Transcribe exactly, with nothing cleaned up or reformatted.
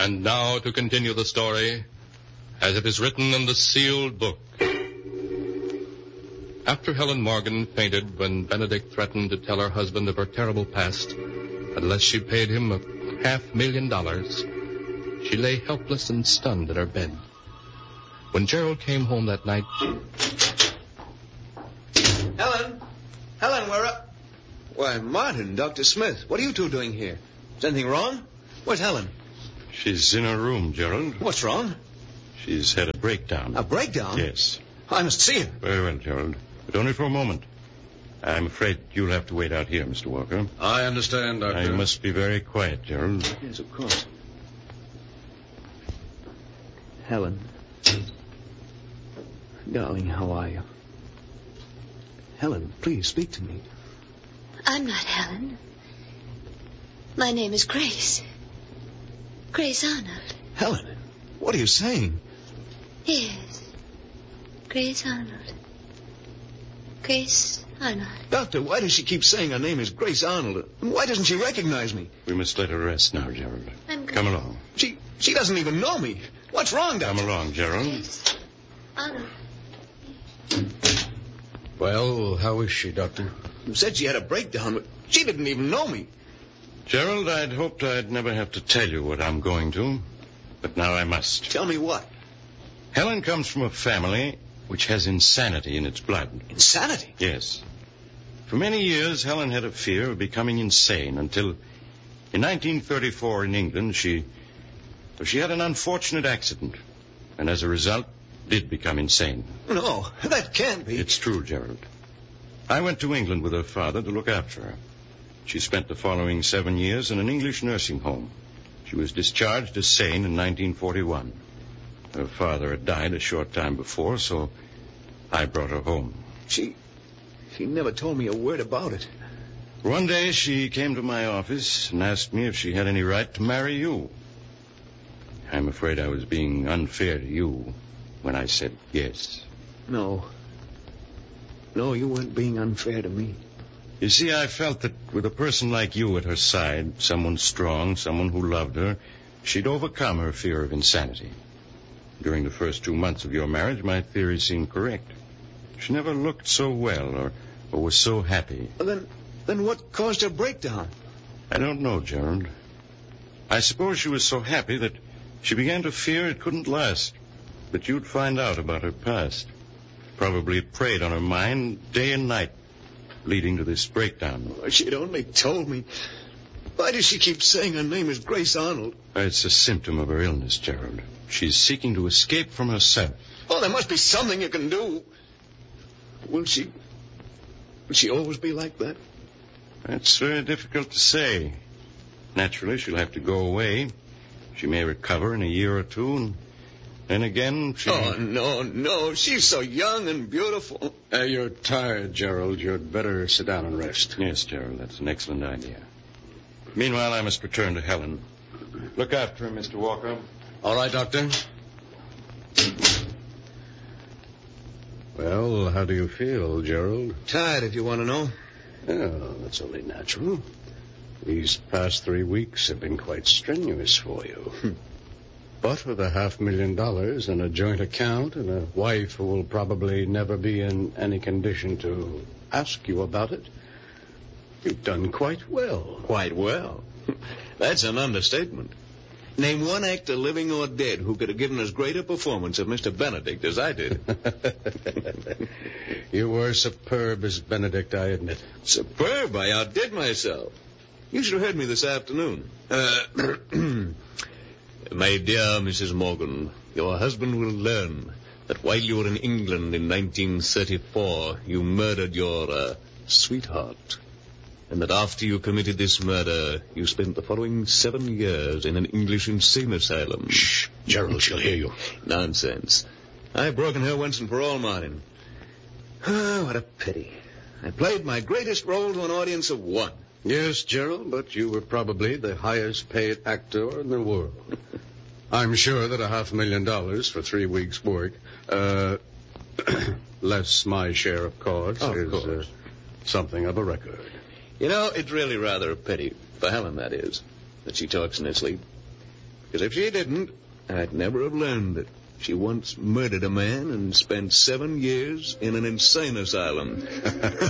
And now to continue the story, as it is written in the sealed book. After Helen Morgan fainted when Benedict threatened to tell her husband of her terrible past, unless she paid him a half million dollars, she lay helpless and stunned in her bed. When Gerald came home that night... Helen! Helen, we're up. Why, Martin, Doctor Smith, what are you two doing here? Is anything wrong? Where's Helen? She's in her room, Gerald. What's wrong? She's had a breakdown. A breakdown? Yes. I must see her. Very well, Gerald. But only for a moment. I'm afraid you'll have to wait out here, Mister Walker. I understand, Doctor. I must be very quiet, Gerald. Yes, of course. Helen. Darling, how are you? Helen, please speak to me. I'm not Helen. My name is Grace. Grace Arnold. Helen, what are you saying? Yes. Grace Arnold. Grace Arnold. Doctor, why does she keep saying her name is Grace Arnold? And why doesn't she recognize me? We must let her rest now, Gerald. I'm good. Come along. She she doesn't even know me. What's wrong, Doctor? Come along, Gerald. Grace Arnold. Well, how is she, Doctor? You said she had a breakdown, but she didn't even know me. Gerald, I'd hoped I'd never have to tell you what I'm going to, but now I must. Tell me what? Helen comes from a family which has insanity in its blood. Insanity? Yes. For many years, Helen had a fear of becoming insane until in nineteen thirty-four in England, she, she had an unfortunate accident, and as a result, did become insane. No, that can't be. It's true, Gerald. I went to England with her father to look after her. She spent the following seven years in an English nursing home. She was discharged as sane in nineteen forty-one. Her father had died a short time before, so I brought her home. She... she never told me a word about it. One day she came to my office and asked me if she had any right to marry you. I'm afraid I was being unfair to you when I said yes. No. No, you weren't being unfair to me. You see, I felt that with a person like you at her side, someone strong, someone who loved her, she'd overcome her fear of insanity. During the first two months of your marriage, my theory seemed correct. She never looked so well or, or was so happy. Well, then, then what caused her breakdown? I don't know, Gerald. I suppose she was so happy that she began to fear it couldn't last, that you'd find out about her past. Probably it preyed on her mind day and night, leading to this breakdown. Oh, she'd only told me. Why does she keep saying her name is Grace Arnold? It's a symptom of her illness, Gerald. She's seeking to escape from herself. Oh, there must be something you can do. Will she... will she always be like that? That's very difficult to say. Naturally, she'll have to go away. She may recover in a year or two, and then again she... Oh, no, no. She's so young and beautiful. Uh, you're tired, Gerald. You'd better sit down and rest. Yes, Gerald, that's an excellent idea. Meanwhile, I must return to Helen. Look after her, Mister Walker. All right, Doctor. Well, how do you feel, Gerald? Tired, if you want to know. Oh, that's only natural. These past three weeks have been quite strenuous for you. But with a half million dollars and a joint account and a wife who will probably never be in any condition to ask you about it, you've done quite well. Quite well? That's an understatement. Name one actor, living or dead, who could have given as great a performance of Mister Benedict as I did. You were superb as Benedict, I admit. Superb? I outdid myself. You should have heard me this afternoon. Uh, my dear Missus Morgan, your husband will learn that while you were in England in nineteen thirty-four, you murdered your uh, sweetheart. And that after you committed this murder, you spent the following seven years in an English insane asylum. Shh, Gerald, she'll hear you. Nonsense. I've broken her once and for all, Martin. Ah, what a pity. I played my greatest role to an audience of one. Yes, Gerald, but you were probably the highest paid actor in the world. I'm sure that a half million dollars for three weeks' work, uh, less my share of costs, Of is course. Uh, something of a record. You know, it's really rather a pity, for Helen, that is, that she talks in her sleep. Because if she didn't, I'd never have learned that she once murdered a man and spent seven years in an insane asylum.